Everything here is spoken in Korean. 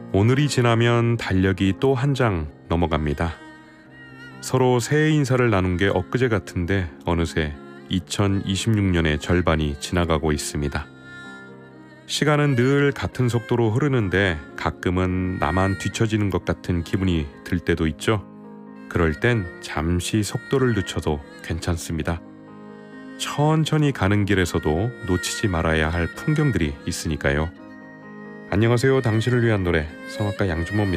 오늘이 지나면 달력이 또 한 장 넘어갑니다. 서로 새해 인사를 나눈 게 엊그제 같은데 어느새 2026년의 절반이 지나가고 있습니다. 시간은 늘 같은 속도로 흐르는데 가끔은 나만 뒤처지는 것 같은 기분이 들 때도 있죠. 그럴 땐 잠시 속도를 늦춰도 괜찮습니다. 천천히 가는 길에서도 놓치지 말아야 할 풍경들이 있으니까요. 안녕하세요. 당신을 위한 노래 성악가 양준모입니다.